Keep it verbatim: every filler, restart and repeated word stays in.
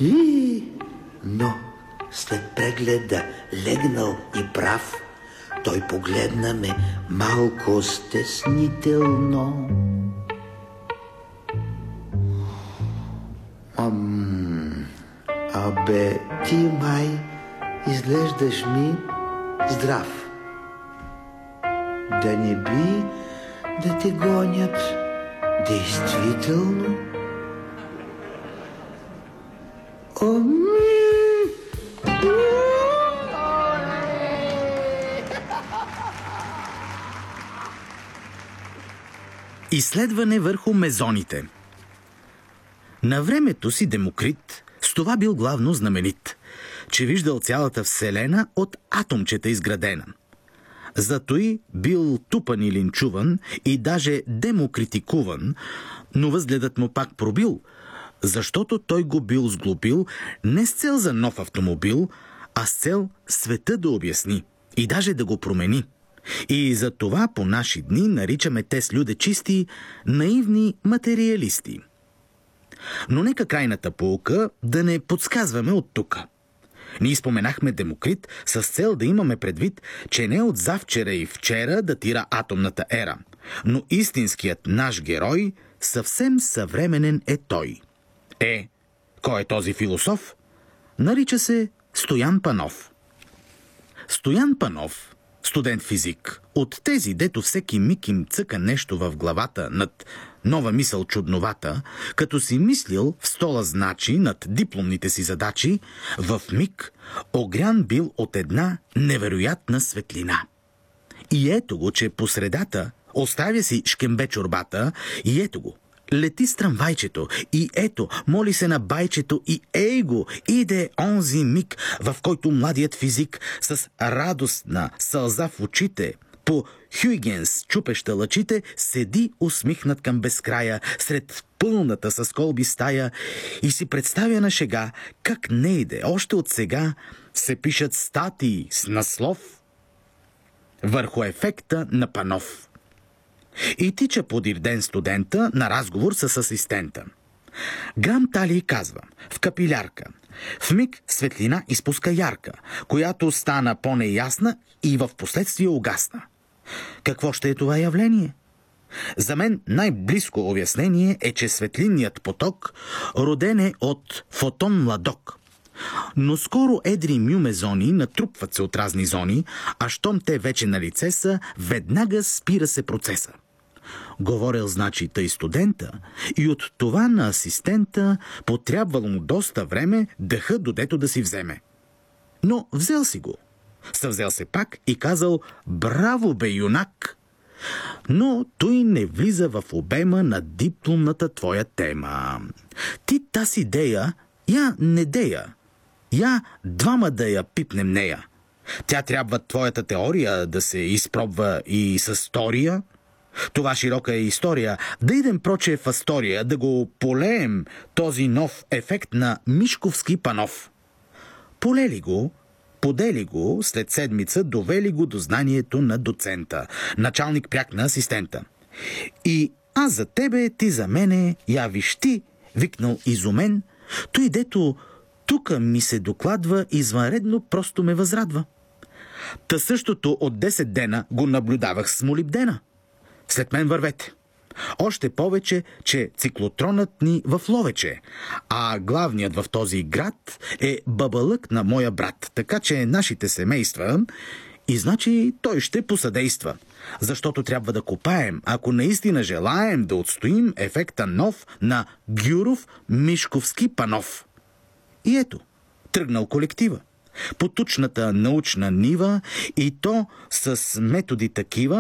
И... Но след прегледа, легнал и прав, той погледна ме малко стеснително. Ам... Абе, ти май изглеждаш ми здрав. Да не би да те гонят действително? Ами... Изследване върху мезоните. На времето си Демокрит с това бил главно знаменит, че виждал цялата вселена от атомчета изградена. Зато и бил тупан и линчуван и даже демокритикуван, но възгледът му пак пробил, защото той го бил сглобил не с цел за нов автомобил, а с цел света да обясни и даже да го промени. И за това по наши дни наричаме те с люде чисти наивни материалисти. Но нека крайната поука да не подсказваме от тука. Ние споменахме Демокрит с цел да имаме предвид, че не от завчера и вчера датира атомната ера, но истинският наш герой съвсем съвременен е той. Е, кой е този философ? Нарича се Стоян Панов. Стоян Панов, студент физик, от тези, дето всеки миг им цъка нещо в главата над нова мисъл чудновата, като си мислил в стола значи над дипломните си задачи, в миг огрян бил от една невероятна светлина. И ето го, че по средата оставя си шкембе чорбата, и ето го, лети с трамвайчето, и ето, моли се на байчето, и ей го, иде онзи миг, в който младият физик с радостна сълза в очите, по Хюйгенс чупеща лъчите, седи усмихнат към безкрая, сред пълната с колби стая и си представя на шега, как не иде, още от сега се пишат статии с наслов върху ефекта на Панов. И тича подир ден студента на разговор с асистента. Грам Талий казва: в капилярка. В миг светлина изпуска ярка, която стана по-неясна и в последствие угасна. Какво ще е това явление? За мен най-близко обяснение е, че светлинният поток роден е от фотон младок. Но скоро едри мюмезони натрупват се от разни зони, а щом те вече на лице са, веднага спира се процеса. Говорил значи тъй студента, и от това на асистента потрябвало му доста време дъха додето да си вземе. Но взел си го. Съвзел се пак и казал: браво бе, юнак! Но той не влиза в обема на дипломната твоя тема. Ти тази идея, я не дея. Я двама да я пипнем нея. Тя трябва твоята теория да се изпробва и с теория. Това широка е история. Да идем проче в история, да го полеем този нов ефект на Мишковски Панов. Полели го, подели го, след седмица довели го до знанието на доцента, началник пряк на асистента. И аз за тебе, ти за мене, я виж ти, викнал изумен, той дето тука ми се докладва извънредно, просто ме възрадва. Та същото от десет дена го наблюдавах с молибдена. След мен вървете. Още повече, че циклотронът ни в Ловече, а главният в този град е бабалък на моя брат, така че нашите семейства, и значи той ще посъдейства. Защото трябва да копаем, ако наистина желаем да отстоим ефекта нов на Гюров Мишковски Панов. И ето, тръгнал колектива. По тучната научна нива, и то с методи такива,